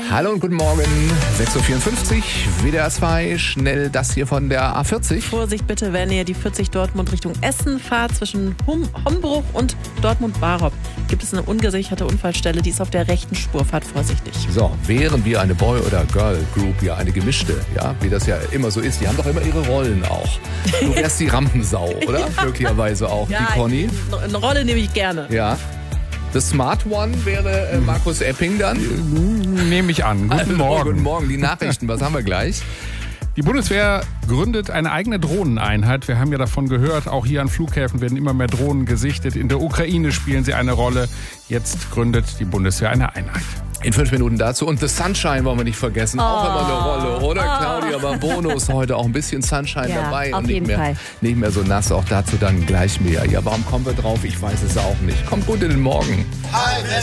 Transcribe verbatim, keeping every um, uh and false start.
Hallo und guten Morgen. sechs Uhr vierundfünfzig, W D R zwei, schnell das hier von der A vierzig. Vorsicht bitte, wenn ihr die vierzig Dortmund Richtung Essen fahrt, zwischen Hum Hombruch und Dortmund-Barop gibt es eine ungesicherte Unfallstelle, die ist auf der rechten Spur, fahrt vorsichtig. So, wären wir eine Boy- oder Girl-Group, ja, eine gemischte, ja, wie das ja immer so ist, die haben doch immer ihre Rollen auch. Du wärst die Rampensau, oder? Ja. Möglicherweise auch, ja, die Conny. Eine Rolle nehme ich gerne. Ja. The Smart One wäre äh, Markus Epping dann? Nehme ich an. Guten also, Morgen. Guten Morgen, die Nachrichten, was haben wir gleich? Die Bundeswehr gründet eine eigene Drohneneinheit. Wir haben ja davon gehört, auch hier an Flughäfen werden immer mehr Drohnen gesichtet. In der Ukraine spielen sie eine Rolle. Jetzt gründet die Bundeswehr eine Einheit. In fünf Minuten dazu. Und The Sunshine wollen wir nicht vergessen. Oh. Auch immer eine Rolle, oder Oh. Claudia? Aber Bonus heute auch ein bisschen Sunshine ja, dabei. auf und nicht jeden mehr, Fall. nicht mehr so nass. Auch dazu dann gleich mehr. Ja, warum kommen wir drauf? Ich weiß es auch nicht. Kommt gut in den Morgen.